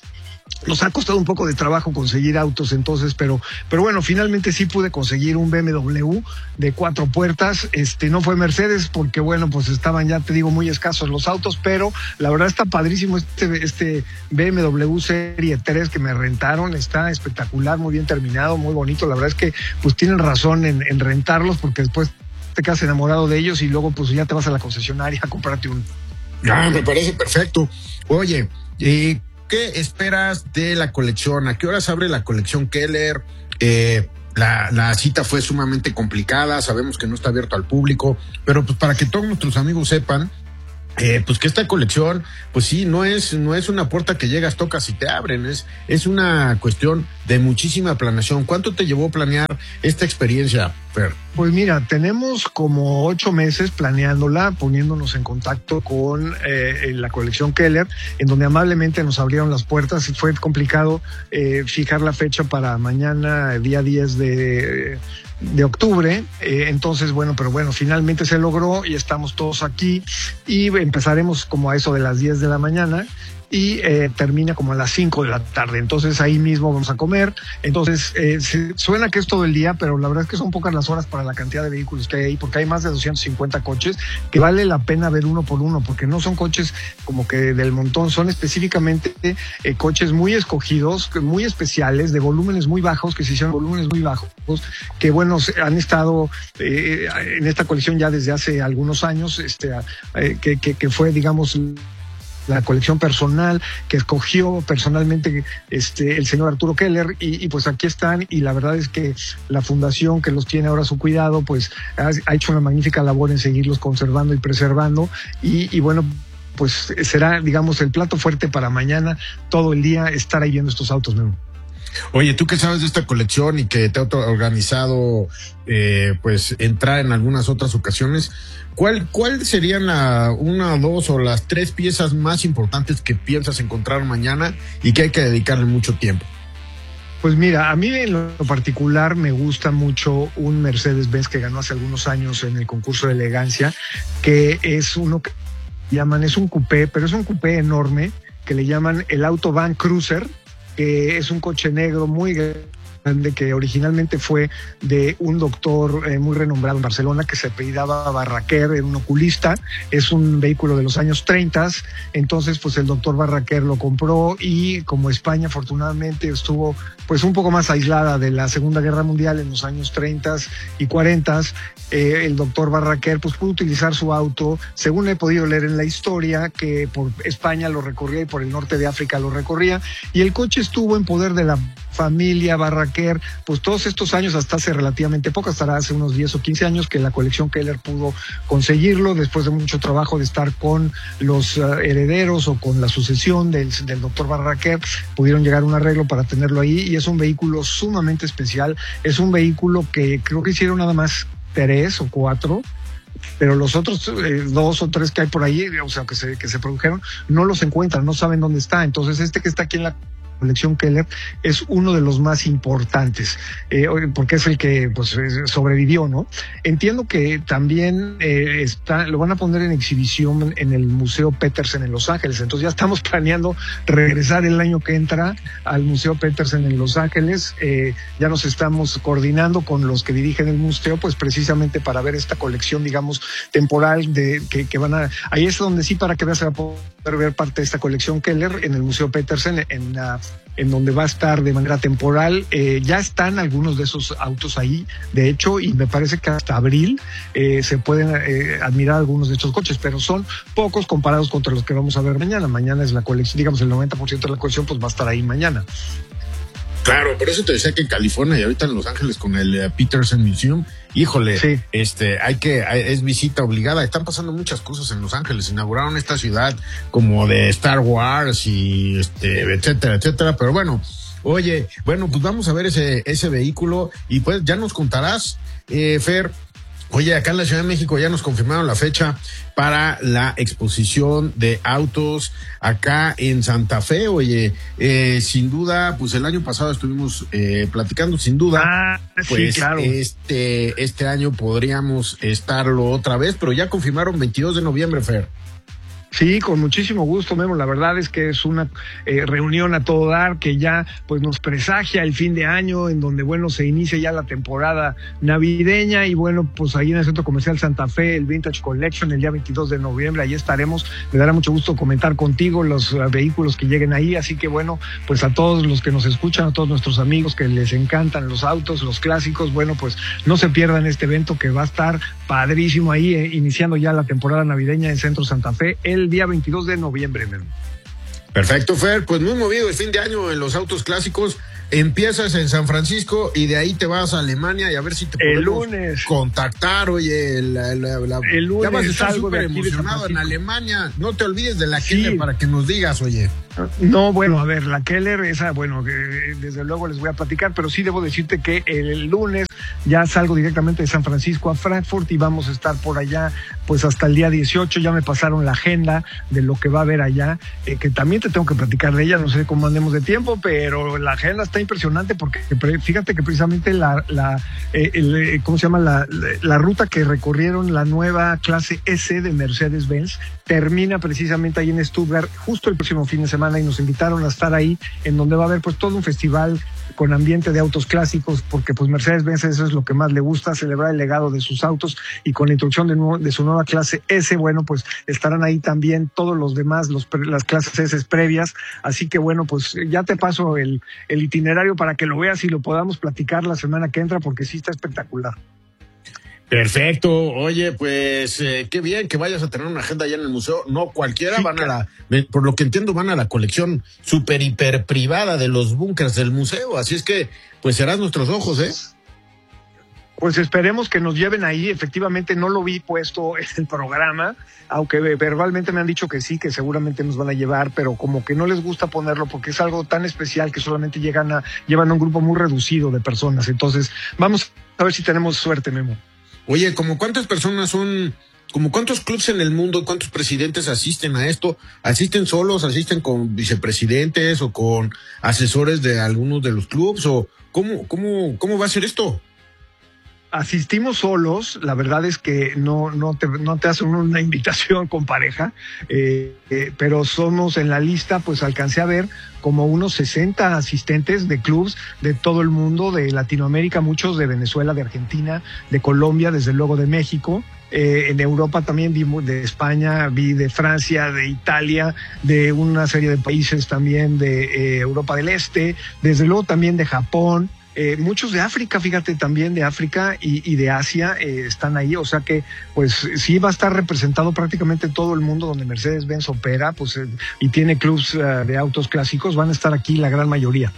Nos ha costado un poco de trabajo conseguir autos entonces, pero, pero bueno, finalmente sí pude conseguir un B M W de cuatro puertas. Este, no fue Mercedes porque bueno, pues estaban ya te digo muy escasos los autos, pero la verdad está padrísimo este, este B M W Serie tres que me rentaron, está espectacular, muy bien terminado, muy bonito. La verdad es que pues tienen razón en, en rentarlos porque después te quedas enamorado de ellos y luego pues ya te vas a la concesionaria a comprarte un. Ah, me parece perfecto. Oye, eh, ¿qué esperas de la colección? ¿A qué horas abre la colección Keller? Eh, la, la cita fue sumamente complicada, sabemos que no está abierto al público, pero pues para que todos nuestros amigos sepan, eh, pues que esta colección, pues sí, no es, no es una puerta que llegas, tocas y te abren, es, es una cuestión de muchísima planeación. ¿Cuánto te llevó planear esta experiencia, Fer? Pues mira, tenemos como ocho meses planeándola, poniéndonos en contacto con eh, la colección Keller, en donde amablemente nos abrieron las puertas. Fue complicado eh, fijar la fecha para mañana, día diez de, de octubre. Eh, entonces, bueno, pero bueno, finalmente se logró y estamos todos aquí y empezaremos como a eso de las diez de la mañana. Y eh, termina como a las cinco de la tarde, entonces ahí mismo vamos a comer. Entonces eh, se, suena que es todo el día, pero la verdad es que son pocas las horas para la cantidad de vehículos que hay ahí, porque hay más de doscientos cincuenta coches que vale la pena ver uno por uno, porque no son coches como que del montón, son específicamente eh, coches muy escogidos, muy especiales, de volúmenes muy bajos, que se hicieron volúmenes muy bajos, que bueno, han estado eh, en esta colección ya desde hace algunos años, este, eh, que, que, que fue, digamos, la colección personal que escogió personalmente este el señor Arturo Keller y, y pues aquí están, y la verdad es que la fundación que los tiene ahora a su cuidado pues ha, ha hecho una magnífica labor en seguirlos conservando y preservando y, y bueno, pues será digamos el plato fuerte para mañana, todo el día estar ahí viendo estos autos, Memo. Oye, tú que sabes de esta colección y que te ha organizado eh, pues entrar en algunas otras ocasiones, ¿cuál cuál serían la una, dos o las tres piezas más importantes que piensas encontrar mañana y que hay que dedicarle mucho tiempo? Pues mira, a mí en lo particular me gusta mucho un Mercedes-Benz que ganó hace algunos años en el concurso de elegancia, que es uno que llaman, es un coupé, pero es un coupé enorme que le llaman el Autobahn Cruiser, que es un coche negro muy grande que originalmente fue de un doctor eh, muy renombrado en Barcelona que se apellidaba Barraquer, era un oculista. Es un vehículo de los años treinta, entonces pues el doctor Barraquer lo compró y como España afortunadamente estuvo pues un poco más aislada de la Segunda Guerra Mundial en los años treinta y cuarenta, eh, el doctor Barraquer pues pudo utilizar su auto, según he podido leer en la historia, que por España lo recorría y por el norte de África lo recorría, y el coche estuvo en poder de la familia Barraquer pues todos estos años, hasta hace relativamente poco, hasta hace unos diez o quince años que la colección Keller pudo conseguirlo después de mucho trabajo de estar con los uh, herederos o con la sucesión del, del doctor Barraquer, pudieron llegar a un arreglo para tenerlo ahí, y es un vehículo sumamente especial. Es un vehículo que creo que hicieron nada más tres o cuatro, pero los otros eh, dos o tres que hay por ahí, o sea, que se, que se produjeron, no los encuentran, no saben dónde está. Entonces este que está aquí en la colección Keller es uno de los más importantes, eh, porque es el que pues sobrevivió, ¿no? Entiendo que también eh, está, lo van a poner en exhibición en el Museo Petersen en Los Ángeles, entonces ya estamos planeando regresar el año que entra al Museo Petersen en Los Ángeles. Eh, ya nos estamos coordinando con los que dirigen el museo, pues precisamente para ver esta colección, digamos, temporal de que, que van a, ahí es donde sí, para que veas, se va a poder ver parte de esta colección Keller en el Museo Petersen, en la en donde va a estar de manera temporal. Eh, ya están algunos de esos autos ahí, de hecho, y me parece que hasta abril eh, se pueden eh, admirar algunos de estos coches, pero son pocos comparados contra los que vamos a ver mañana. Mañana es la colección, digamos, el noventa por ciento de la colección pues va a estar ahí mañana. Claro, por eso te decía que en California y ahorita en Los Ángeles con el uh, Petersen Museum, híjole, sí. este, hay que, hay, es visita obligada. Están pasando muchas cosas en Los Ángeles. Inauguraron esta ciudad como de Star Wars y este, etcétera, etcétera. Pero bueno, oye, bueno, pues vamos a ver ese, ese vehículo y pues ya nos contarás, eh, Fer. Oye, acá en la Ciudad de México ya nos confirmaron la fecha para la exposición de autos acá en Santa Fe. Oye, eh, sin duda, pues el año pasado estuvimos eh, platicando, sin duda, ah, pues sí, claro. este este año podríamos estarlo otra vez, pero ya confirmaron veintidós de noviembre, Fer. Sí, con muchísimo gusto, Memo. La verdad es que es una eh, reunión a todo dar que ya pues nos presagia el fin de año, en donde bueno se inicia ya la temporada navideña y bueno pues ahí en el Centro Comercial Santa Fe, el Vintage Collection, el día veintidós de noviembre, ahí estaremos. Me dará mucho gusto comentar contigo los uh, vehículos que lleguen ahí, así que bueno, pues a todos los que nos escuchan, a todos nuestros amigos que les encantan los autos, los clásicos, bueno pues no se pierdan este evento que va a estar padrísimo ahí, eh, iniciando ya la temporada navideña en Centro Santa Fe, el día veintidós de noviembre. Men. Perfecto, Fer, pues muy movido el fin de año en los autos clásicos. Empiezas en San Francisco y de ahí te vas a Alemania y a ver si te podemos el lunes contactar. Oye, la, la, la, el lunes ya vas a estar súper emocionado en Alemania. No te olvides de la sí. Keller para que nos digas, oye. No, bueno, a ver, la Keller, esa, bueno, eh, desde luego les voy a platicar, pero sí debo decirte que el lunes ya salgo directamente de San Francisco a Frankfurt y vamos a estar por allá pues hasta el día dieciocho. Ya me pasaron la agenda de lo que va a haber allá, eh, que también te tengo que platicar de ella, no sé cómo andemos de tiempo, pero la agenda está impresionante porque fíjate que precisamente la, la eh, el, ¿cómo se llama? La, la, la ruta que recorrieron la nueva clase S de Mercedes-Benz termina precisamente ahí en Stuttgart justo el próximo fin de semana y nos invitaron a estar ahí en donde va a haber pues todo un festival con ambiente de autos clásicos, porque pues Mercedes-Benz eso es lo que más le gusta, celebrar el legado de sus autos, y con la introducción de, nuevo, de su nueva clase S, bueno, pues estarán ahí también todos los demás, los, las clases S previas, así que bueno, pues ya te paso el, el itinerario para que lo veas y lo podamos platicar la semana que entra, porque sí está espectacular. Perfecto, oye, pues eh, qué bien que vayas a tener una agenda allá en el museo. No cualquiera, sí, van a la, por lo que entiendo, van a la colección super hiper privada de los búnkers del museo, así es que pues serás nuestros ojos, ¿eh? Pues esperemos que nos lleven ahí. Efectivamente no lo vi puesto en el programa, aunque verbalmente me han dicho que sí, que seguramente nos van a llevar, pero como que no les gusta ponerlo porque es algo tan especial que solamente llegan a, llevan a un grupo muy reducido de personas. Entonces vamos a ver si tenemos suerte, Memo. Oye, ¿como cuántas personas son, como cuántos clubes en el mundo, cuántos presidentes asisten a esto? ¿Asisten solos, asisten con vicepresidentes o con asesores de algunos de los clubes? ¿O cómo, cómo, cómo va a ser esto? Asistimos solos, la verdad es que no, no, te, no te hacen una invitación con pareja, eh, eh, pero somos en la lista, pues alcancé a ver como unos sesenta asistentes de clubs de todo el mundo, de Latinoamérica, muchos de Venezuela, de Argentina, de Colombia, desde luego de México. Eh, en Europa también vi de España, vi de Francia, de Italia, de una serie de países también de eh, Europa del Este, desde luego también de Japón. Eh, muchos de África, fíjate, también de África y, y de Asia eh, están ahí, o sea que pues sí va a estar representado prácticamente todo el mundo donde Mercedes-Benz opera, pues eh, y tiene clubs uh, de autos clásicos, van a estar aquí la gran mayoría.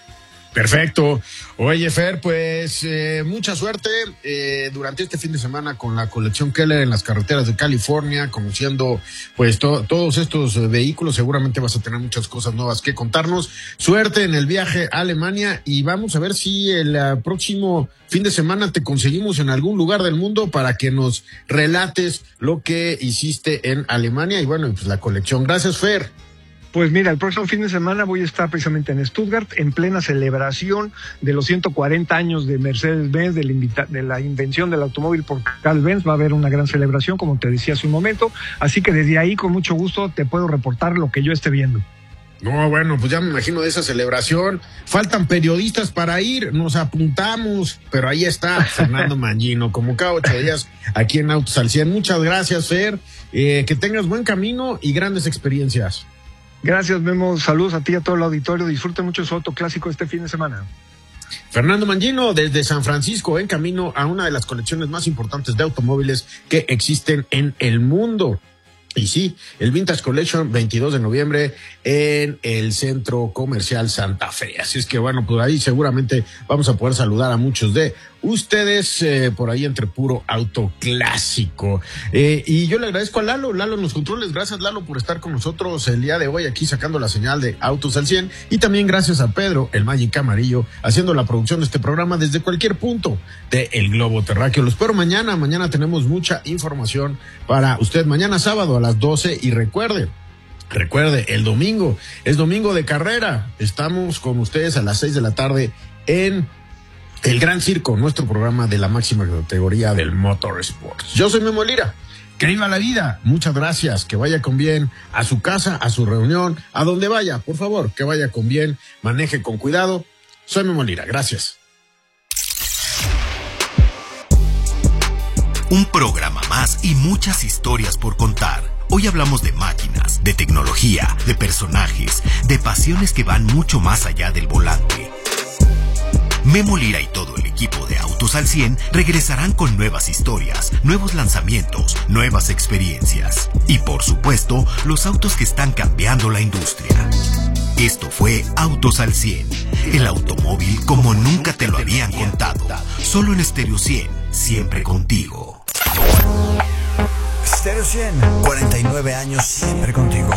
Perfecto. Oye, Fer, pues eh, mucha suerte eh, durante este fin de semana con la colección Keller en las carreteras de California, conociendo pues to- todos estos eh, vehículos. Seguramente vas a tener muchas cosas nuevas que contarnos. Suerte en el viaje a Alemania y vamos a ver si el uh, próximo fin de semana te conseguimos en algún lugar del mundo para que nos relates lo que hiciste en Alemania y bueno, pues la colección. Gracias, Fer. Pues mira, el próximo fin de semana voy a estar precisamente en Stuttgart en plena celebración de los ciento cuarenta años de Mercedes-Benz, de la, invita- de la invención del automóvil por Carl Benz. Va a haber una gran celebración, como te decía hace un momento. Así que desde ahí, con mucho gusto, te puedo reportar lo que yo esté viendo. No, bueno, pues ya me imagino de esa celebración. Faltan periodistas para ir, nos apuntamos, pero ahí está Fernando Mangino, como cada ocho días aquí en Autos al cien. Muchas gracias, Fer. Eh, que tengas buen camino y grandes experiencias. Gracias, Memo. Saludos a ti y a todo el auditorio. Disfruten mucho su auto clásico este fin de semana. Fernando Mangino, desde San Francisco, en camino a una de las colecciones más importantes de automóviles que existen en el mundo. Y sí, el Vintage Collection, veintidós de noviembre en el Centro Comercial Santa Fe. Así es que bueno, pues ahí seguramente vamos a poder saludar a muchos de ustedes eh, por ahí entre puro auto clásico. Eh, y yo le agradezco a Lalo, Lalo en los controles. Gracias, Lalo, por estar con nosotros el día de hoy aquí sacando la señal de Autos al cien. Y también gracias a Pedro, el Magic Amarillo, haciendo la producción de este programa desde cualquier punto del globo terráqueo. Lo espero mañana. Mañana tenemos mucha información para usted. Mañana sábado a las doce y recuerde, recuerde, el domingo es domingo de carrera. Estamos con ustedes a las seis de la tarde en El Gran Circo, nuestro programa de la máxima categoría del Motorsports. Yo soy Memo Lira. que viva la vida. Muchas gracias, que vaya con bien a su casa, a su reunión, a donde vaya, por favor, que vaya con bien, maneje con cuidado. Soy Memo Lira, gracias. Un programa más y muchas historias por contar. Hoy hablamos de máquinas, de tecnología, de personajes, de pasiones que van mucho más allá del volante. Memo Lira y todo el equipo de Autos al cien regresarán con nuevas historias, nuevos lanzamientos, nuevas experiencias. Y por supuesto, los autos que están cambiando la industria. Esto fue Autos al cien, el automóvil como nunca te lo habían contado. Solo en Stereo cien, siempre contigo. Stereo cien, cuarenta y nueve años siempre contigo.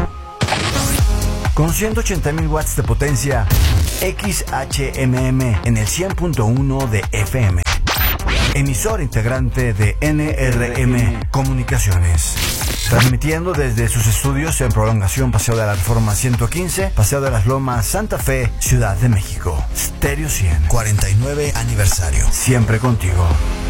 Con ciento ochenta mil watts de potencia, X H M M en el cien punto uno de F M. Emisor integrante de N R M Comunicaciones. Transmitiendo desde sus estudios en Prolongación Paseo de la Reforma ciento quince, Paseo de las Lomas, Santa Fe, Ciudad de México. Stereo cien, cuarenta y nueve aniversario. Siempre contigo.